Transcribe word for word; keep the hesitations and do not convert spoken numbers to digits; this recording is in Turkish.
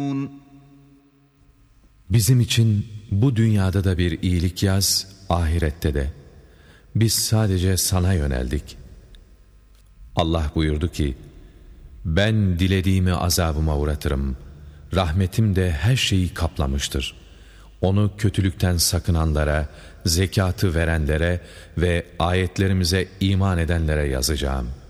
Bizim için bu dünyada da bir iyilik yaz, ahirette de. Biz sadece sana yöneldik. Allah buyurdu ki, ben dilediğimi azabıma uğratırım. Rahmetim de her şeyi kaplamıştır. Onu kötülükten sakınanlara, zekatı verenlere ve ayetlerimize iman edenlere yazacağım.